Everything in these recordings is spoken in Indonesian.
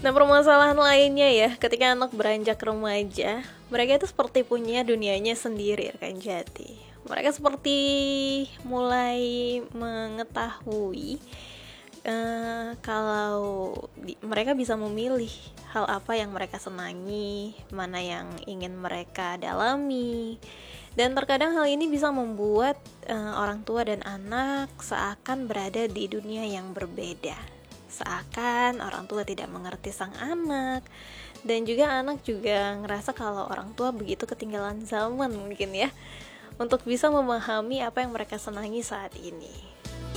Nah, permasalahan lainnya ya, ketika anak beranjak remaja, mereka itu seperti punya dunianya sendiri, rekan Jati. Mereka seperti mulai mengetahui kalau mereka bisa memilih hal apa yang mereka senangi, mana yang ingin mereka dalami. Dan terkadang hal ini bisa membuat orang tua dan anak seakan berada di dunia yang berbeda. Seakan orang tua tidak mengerti sang anak, dan juga anak juga ngerasa kalau orang tua begitu ketinggalan zaman mungkin ya, untuk bisa memahami apa yang mereka senangi saat ini.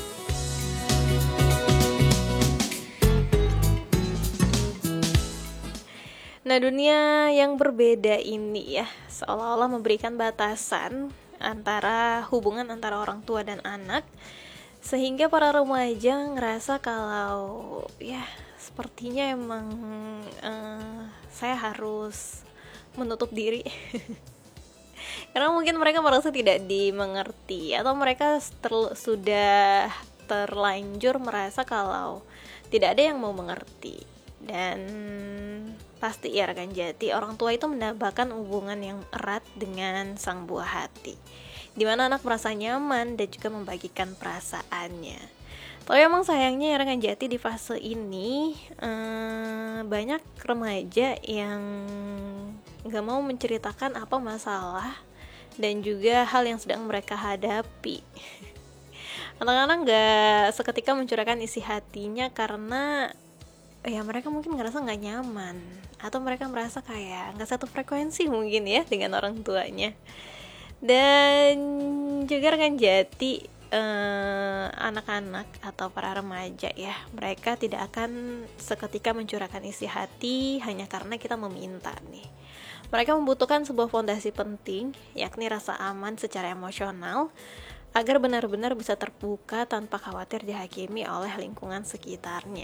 Nah, dunia yang berbeda ini ya seolah-olah memberikan batasan antara hubungan antara orang tua dan anak, sehingga para remaja ngerasa kalau ya sepertinya emang saya harus menutup diri karena mungkin mereka merasa tidak dimengerti, atau mereka sudah terlanjur merasa kalau tidak ada yang mau mengerti. Dan pasti ya rekan Jati, orang tua itu mendapatkan hubungan yang erat dengan sang buah hati, dimana anak merasa nyaman dan juga membagikan perasaannya. Tapi emang sayangnya ya rekan Jati, di fase ini banyak remaja yang gak mau menceritakan apa masalah dan juga hal yang sedang mereka hadapi. Anak-anak gak seketika mencurahkan isi hatinya karena ya mereka mungkin ngerasa gak nyaman, atau mereka merasa kayak gak satu frekuensi mungkin ya dengan orang tuanya. Dan juga rekan Jati, anak-anak atau para remaja ya, mereka tidak akan seketika mencurahkan isi hati hanya karena kita meminta nih. Mereka membutuhkan sebuah fondasi penting, yakni rasa aman secara emosional, agar benar-benar bisa terbuka tanpa khawatir dihakimi oleh lingkungan sekitarnya.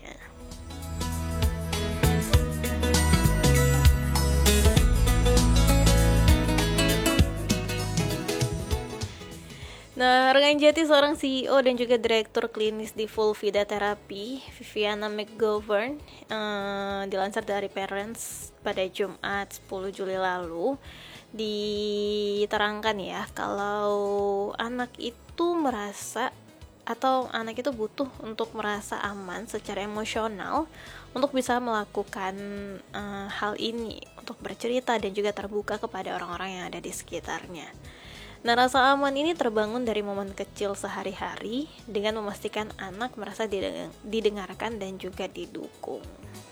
Nah, rekan Jati, seorang CEO dan juga direktur klinis di Full Vida Therapy, Viviana McGovern, dilansir dari Parents pada Jumat 10 Juli lalu, diterangkan ya kalau anak itu merasa atau anak itu butuh untuk merasa aman secara emosional untuk bisa melakukan hal ini, untuk bercerita dan juga terbuka kepada orang-orang yang ada di sekitarnya. Nah, rasa aman ini terbangun dari momen kecil sehari-hari dengan memastikan anak merasa didengarkan dan juga didukung.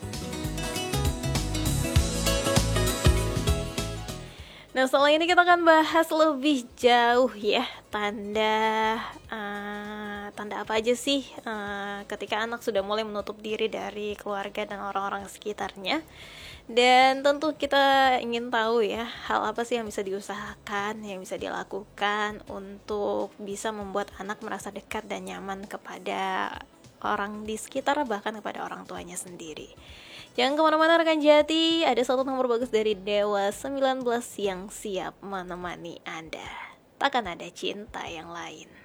Nah, setelah ini kita akan bahas lebih jauh ya, tanda apa aja sih ketika anak sudah mulai menutup diri dari keluarga dan orang-orang sekitarnya. Dan tentu kita ingin tahu ya, hal apa sih yang bisa diusahakan, yang bisa dilakukan untuk bisa membuat anak merasa dekat dan nyaman kepada orang di sekitar, bahkan kepada orang tuanya sendiri. Jangan kemana-mana rekan Jati, ada satu nomor bagus dari Dewa 19 yang siap menemani Anda. Takkan ada cinta yang lain.